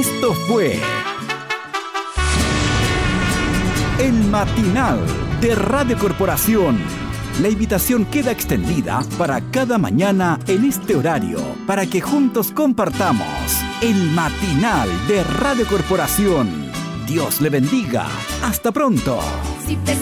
Esto fue El Matinal de Radio Corporación. La invitación queda extendida para cada mañana en este horario, para que juntos compartamos El Matinal de Radio Corporación. Dios le bendiga. Hasta pronto. Si te